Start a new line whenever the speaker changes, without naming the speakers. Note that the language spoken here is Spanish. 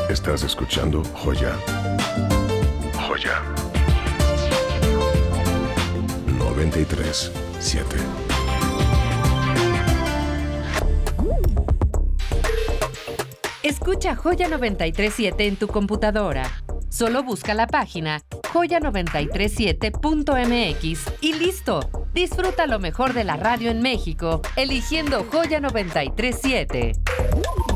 Estás escuchando Joya. Joya. 93.7.
Escucha Joya 93.7 en tu computadora. Solo busca la página joya937.mx y listo. Disfruta lo mejor de la radio en México, eligiendo Joya 93.7.